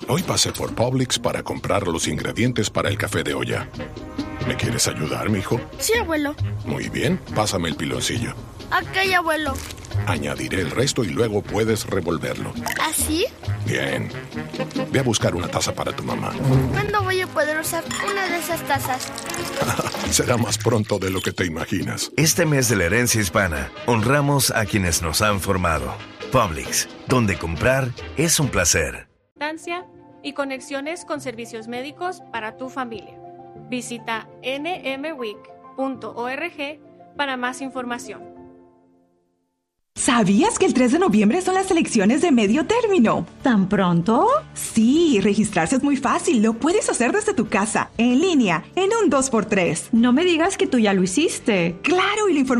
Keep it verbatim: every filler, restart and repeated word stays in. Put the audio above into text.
Hoy pasé por Publix para comprar los ingredientes para el café de olla. ¿Me quieres ayudar, mijo? Sí, abuelo. Muy bien, pásame el piloncillo. Ok, abuelo. Añadiré el resto y luego puedes revolverlo. ¿Así? Bien. Ve a buscar una taza para tu mamá. ¿Cuándo voy a poder usar una de esas tazas? Será más pronto de lo que te imaginas. Este mes de la herencia hispana, honramos a quienes nos han formado. Publix, donde comprar es un placer. Y conexiones con servicios médicos para tu familia. Visita ene eme wic punto org para más información. ¿Sabías que el tres de noviembre son las elecciones de medio término? ¿Tan pronto? Sí, registrarse es muy fácil. Lo puedes hacer desde tu casa, en línea, en un dos por tres. No me digas que tú ya lo hiciste. Claro, y la información